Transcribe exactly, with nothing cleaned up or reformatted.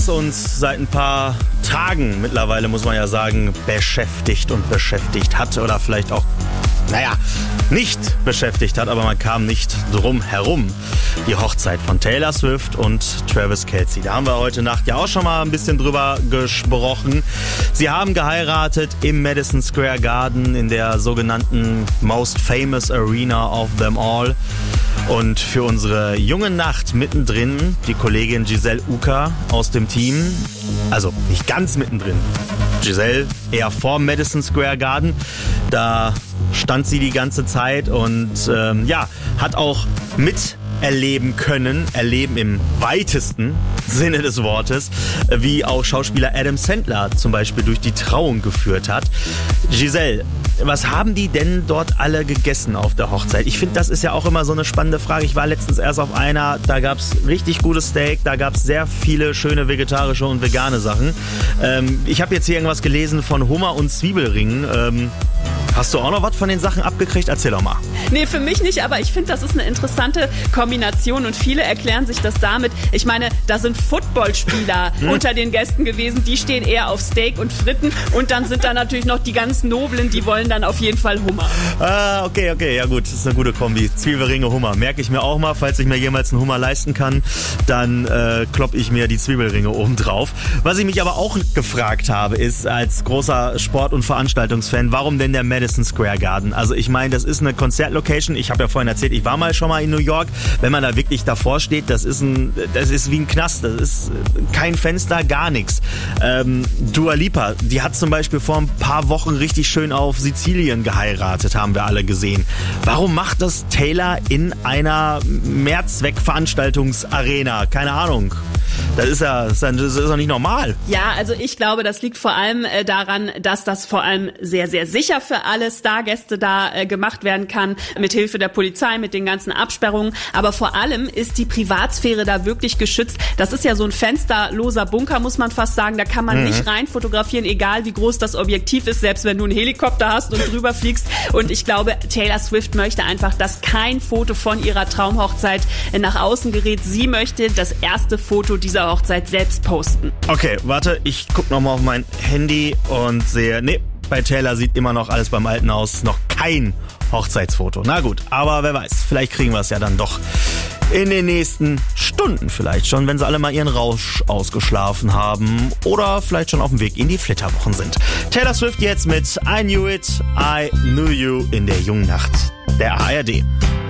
uns seit ein paar Tagen mittlerweile, muss man ja sagen, beschäftigt und beschäftigt hat oder vielleicht auch, naja, nicht beschäftigt hat, aber man kam nicht drum herum. Die Hochzeit von Taylor Swift und Travis Kelce. Da haben wir heute Nacht ja auch schon mal ein bisschen drüber gesprochen. Sie haben geheiratet im Madison Square Garden in der sogenannten Most Famous Arena of them all. Und für unsere junge Nacht mittendrin die Kollegin Giselle Uka aus dem Team. Also nicht ganz mittendrin. Giselle eher vor Madison Square Garden. Da stand sie die ganze Zeit und ähm, ja, hat auch miterleben können, erleben im weitesten Sinne des Wortes, wie auch Schauspieler Adam Sandler zum Beispiel durch die Trauung geführt hat. Giselle, was haben die denn dort alle gegessen auf der Hochzeit? Ich finde, das ist ja auch immer so eine spannende Frage. Ich war letztens erst auf einer, da gab es richtig gutes Steak, da gab es sehr viele schöne vegetarische und vegane Sachen. Ähm, ich habe jetzt hier irgendwas gelesen von Hummer und Zwiebelringen. Ähm, Hast du auch noch was von den Sachen abgekriegt? Erzähl doch mal. Nee, für mich nicht, aber ich finde, das ist eine interessante Kombination und viele erklären sich das damit. Ich meine, da sind Footballspieler hm. unter den Gästen gewesen, die stehen eher auf Steak und Fritten und dann sind da natürlich noch die ganz Noblen, die wollen dann auf jeden Fall Hummer. Ah, okay, okay, ja gut, das ist eine gute Kombi. Zwiebelringe, Hummer, merke ich mir auch mal. Falls ich mir jemals einen Hummer leisten kann, dann äh, klopp ich mir die Zwiebelringe oben drauf. Was ich mich aber auch gefragt habe, ist als großer Sport- und Veranstaltungsfan, warum denn der Madison Square Garden? Also ich meine, das ist eine Konzertlocation. Ich habe ja vorhin erzählt, ich war mal schon mal in New York. Wenn man da wirklich davor steht, das ist ein, das ist wie ein Knast. Das ist kein Fenster, gar nichts. Ähm, Dua Lipa, die hat zum Beispiel vor ein paar Wochen richtig schön auf Sizilien geheiratet, haben wir alle gesehen. Warum macht das Taylor in einer Mehrzweckveranstaltungsarena? Keine Ahnung. Das ist ja, das ist doch nicht normal. Ja, also ich glaube, das liegt vor allem äh, daran, dass das vor allem sehr, sehr sicher für alle Stargäste da äh, gemacht werden kann, mit Hilfe der Polizei, mit den ganzen Absperrungen. Aber vor allem ist die Privatsphäre da wirklich geschützt. Das ist ja so ein fensterloser Bunker, muss man fast sagen. Da kann man mhm. nicht rein fotografieren, egal wie groß das Objektiv ist, selbst wenn du einen Helikopter hast und drüber fliegst. Und ich glaube, Taylor Swift möchte einfach, dass kein Foto von ihrer Traumhochzeit nach außen gerät. Sie möchte das erste Foto dieser Hochzeit selbst posten. Okay, warte, ich guck nochmal auf mein Handy und sehe, nee, bei Taylor sieht immer noch alles beim Alten aus, noch kein Hochzeitsfoto. Na gut, aber wer weiß, vielleicht kriegen wir es ja dann doch in den nächsten Stunden vielleicht schon, wenn sie alle mal ihren Rausch ausgeschlafen haben oder vielleicht schon auf dem Weg in die Flitterwochen sind. Taylor Swift jetzt mit I Knew It, I Knew You in der jungen Nacht der A R D.